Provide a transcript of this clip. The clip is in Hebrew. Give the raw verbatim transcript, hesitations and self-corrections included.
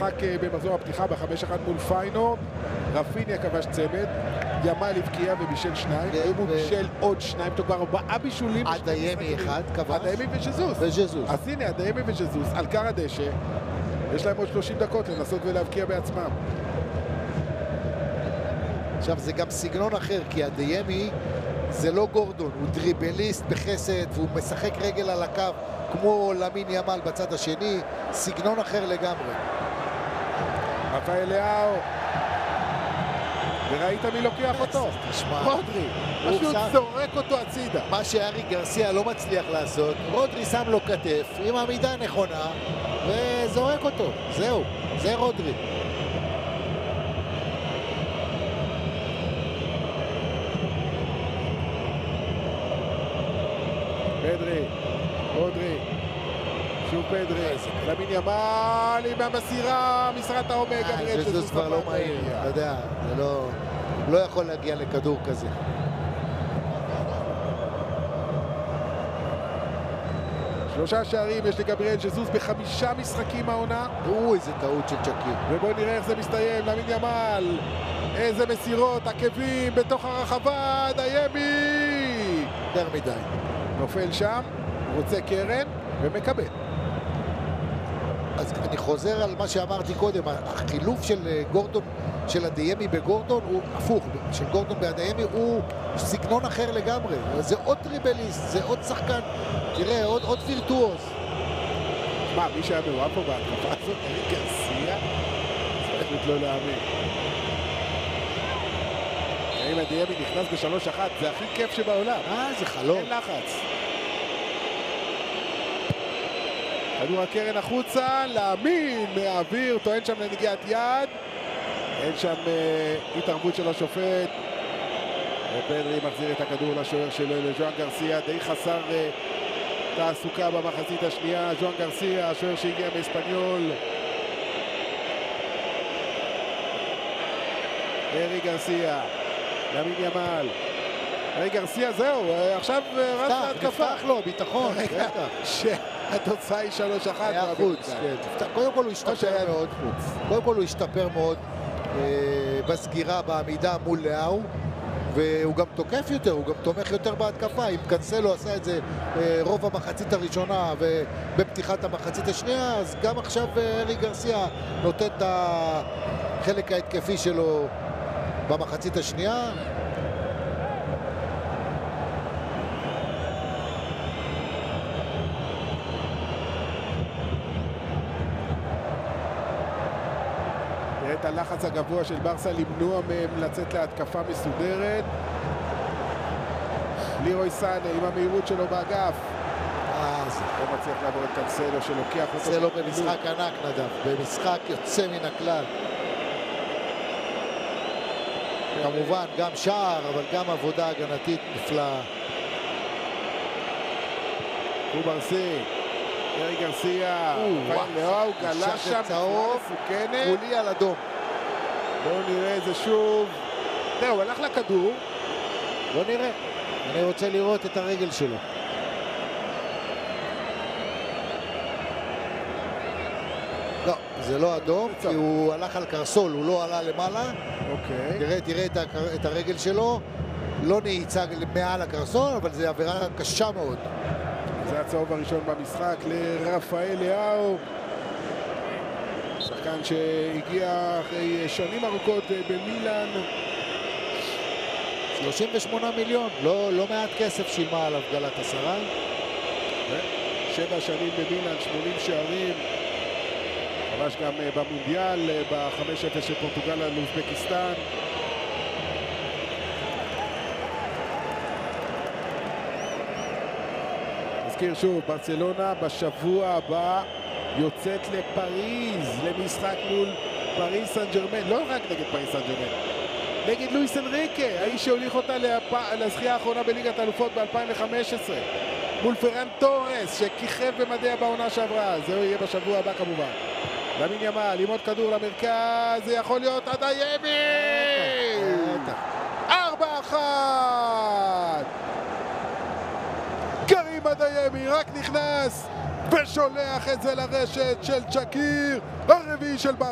המשחק במחזור הפתיחה ב-חמש אחת מול פיינורד. רפיניה כבש צמד, ימל הבקיע ובישל שניים, היום הוא בישל עוד שניים, כבר ארבעה בישולים. אדיימי אחד כבש. אדיימי וז'זוס. וז'זוס. אז הנה, אדיימי וז'זוס על קר הדשא. יש להם עוד שלושים דקות לנסות ולהבקיע בעצמם. עכשיו זה גם סגנון אחר, כי אדיימי זה לא גורדון, הוא דריבליסט בחסד והוא משחק רגל על הקו כמו למין ימל בצד השני, סגנון אחר לגמרי. רפאל לאו, וראית מי לוקח אותו? רודרי, פשוט זורק אותו הצידה. מה שארי גרסיה לא מצליח לעשות, רודרי שם לו כתף עם עמידה נכונה וזורק אותו, זהו, זה רודרי. פדרי, רודרי, שוב פדרי, למין ימל עם המסירה, משרת העומק. ז'זוס כבר לא מהיר, אתה יודע, זה לא יכול להגיע לכדור כזה. שלושה שערים יש לגבריאל ז'זוס בחמישה משחקים העונה. אוי, איזה טעות של צ'קיר. ובואו נראה איך זה מסתיים, למין ימל, איזה מסירות, עקבים בתוך הרחבה, אדיימי יותר מדי. נופל שם, רוצה קרן ומקבל. אז אני חוזר על מה שאמרתי קודם, החילוף של גורדון, של אדיימי בגורדון הוא הפוך, של גורדון באדיימי הוא סגנון אחר לגמרי. זה עוד טריבליסט, זה עוד שחקן, תראה, עוד, עוד וירטואוז. מה, מי שהיה מאוהב פה בהתקפה הזאת, ארי גרסיה, זה פשוט לא להאמין. אם אדיימי נכנס בשלוש אחת, זה הכי כיף שבעולם. אה, זה חלום. אין לחץ. כדור הקרן החוצה, להאמין מהאוויר, טוען שם לנגיעת יד. אין שם אה, התערבות של השופט. ופדרי מחזיר את הכדור לשוער שלו, לז'ואן גרסיה, די חסר אה, תעסוקה במחצית השנייה. ז'ואן גרסיה, השוער שהגיע מאספניול. ארי גרסיה, למין ימל. ארי גרסיה, זהו, עכשיו רץ להתקפה. נפתח לו, ביטחון. שהתוצאה היא שלוש אחת. היה חוץ, כן. קודם כל הוא השתפר מאוד. קודם כל הוא השתפר מאוד בסגירה, בעמידה מול לאו, והוא גם תוקף יותר, הוא גם תומך יותר בהתקפה. אם קנסלו עשה את זה רוב המחצית הראשונה ובפתיחת המחצית השנייה, אז גם עכשיו ארי גרסיה נותן את החלק ההתקפי שלו במחצית השנייה. את הלחץ הגבוה של ברסה למנוע מהם לצאת להתקפה מסודרת. לירוי סאנה עם המהירות שלו באגף. אה, זה לא מצליח לעבור את קנסלו שלוקח אותו. קנסלו במשחק ענק נדב, במשחק יוצא מן הכלל. כמובן גם שער, אבל גם עבודה הגנתית נפלאה. קוברסי, ארי גרסיה, הוא גלה שם צהוב, גולי על אדום. בואו נראה את זה שוב. זהו, הלך לכדור. בואו נראה. אני רוצה לראות את הרגל שלו. לא, זה לא אדום, כי הוא הלך על קרסול, הוא לא עלה למעלה. אוקיי. תראה, תראה את, את הרגל שלו. לא נעיצה מעל הקרסול, אבל זו עבירה קשה מאוד. זה הצהוב הראשון במשחק לרפאל לאו. שחקן שהגיע אחרי שנים ארוכות במילאן. שלושים ושמונה מיליון, לא, לא מעט כסף שילמה עליו גלת עשרה. שבע שנים במילאן, שמונים שערים. ממש גם במונדיאל, ב-חמש אפס של פורטוגל על אוזבקיסטן. נזכיר שוב, ברצלונה בשבוע הבא יוצאת לפריז למשחק מול פריז סן ג'רמן, לא רק נגד פריז סן ג'רמן, נגד לואיס אנריקה, האיש שהוליך אותה לזכייה האחרונה בליגת האלופות ב-אלפיים וחמש עשרה, מול פרן טורס שכיכב במדיה בעונה שעברה. זה יהיה בשבוע הבא כמובן. למין ימל עם עוד כדור למרכז, זה יכול להיות אדיימי! ארבע אחת! קרים אדיימי רק נכנס ושולח את זה לרשת של צ'קיר, הרביעי של ברסה.